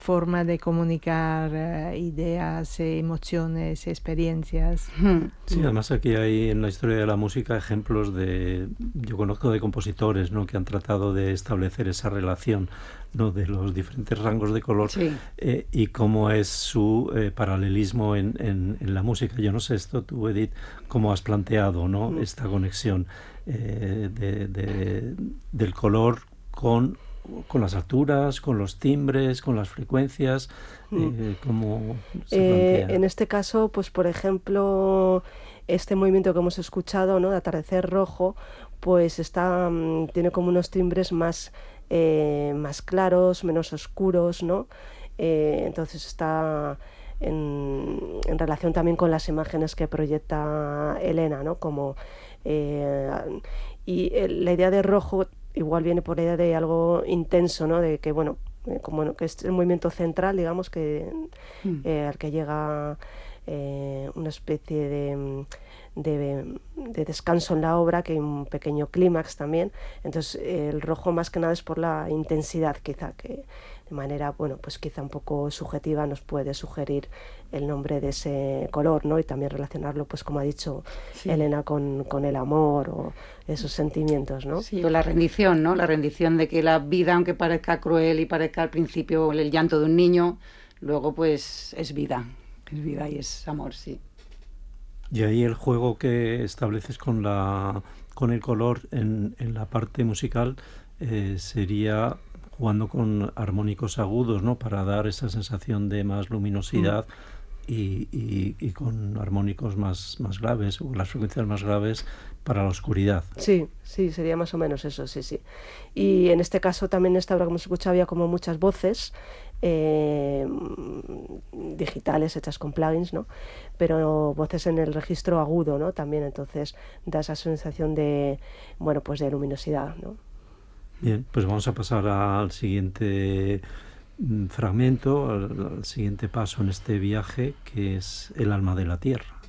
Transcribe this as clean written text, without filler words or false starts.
forma de comunicar ideas, emociones, experiencias. Sí, además aquí hay en la historia de la música ejemplos yo conozco de compositores, ¿no?, que han tratado de establecer esa relación, ¿no?, de los diferentes rangos de color, Sí. Y cómo es su paralelismo en la música. Yo no sé esto, tú, Edith, cómo has planteado, ¿no?, esta conexión del color con las alturas, con los timbres, con las frecuencias, cómo se plantea. En este caso, pues por ejemplo, este movimiento que hemos escuchado, ¿no?, de Atardecer Rojo, pues tiene como unos timbres más claros, menos oscuros, ¿no? Entonces está en relación también con las imágenes que proyecta Elena, ¿no? La idea de rojo igual viene por la idea de algo intenso, ¿no? De que, bueno, que es el movimiento central, digamos, al que llega una especie de descanso en la obra, que hay un pequeño clímax también. Entonces el rojo más que nada es por la intensidad, quizá, que de manera, bueno, pues quizá un poco subjetiva nos puede sugerir el nombre de ese color, ¿no? Y también relacionarlo, pues como ha dicho Elena, con el amor o esos sentimientos, ¿no? Sí, o la rendición, ¿no? La rendición de que la vida, aunque parezca cruel y parezca al principio el llanto de un niño, luego pues es vida y es amor, sí. Y ahí el juego que estableces con el color en la parte musical sería jugando con armónicos agudos, ¿no?, para dar esa sensación de más luminosidad, y con armónicos más graves, o las frecuencias más graves para la oscuridad. Sí, sería más o menos eso, sí. Y en este caso también, esta obra que hemos escuchado, había como muchas voces digitales hechas con plugins, ¿no? Pero voces en el registro agudo, ¿no? También, entonces da esa sensación de, bueno, pues de luminosidad, ¿no? Bien, pues vamos a pasar al siguiente fragmento, al siguiente paso en este viaje, que es El alma de la tierra.